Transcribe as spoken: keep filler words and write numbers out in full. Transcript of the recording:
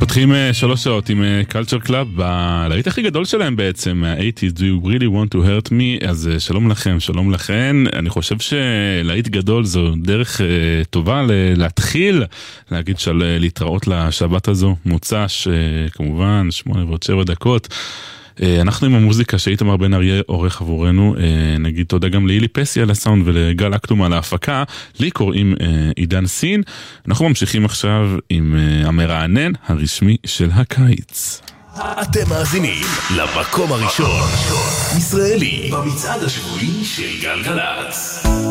פותחים שלוש שעות עם קלצ'ר קלאב בלהיט הכי גדול שלהם בעצם, מה-שמונים, Do you really want to hurt me? אז שלום לכם, שלום לכן. אני חושב שלהיט גדול זו דרך uh, טובה ל- להתחיל להגיד של להתראות לשבת הזו, מוצ"ש, uh, כמובן, שמונה ועוד שבע דקות. אנחנו עם המוזיקה שאיתמר בן אריה עורך עבורנו, נגיד תודה גם לאילי פסי על הסאונד ולגל אקטום על ההפקה. לי קוראים עידן סין. אנחנו ממשיכים עכשיו עם המרענן הרשמי של הקיץ. אתם מאזינים למקום הראשון ישראלי במצעד השבועי של גלגלצ.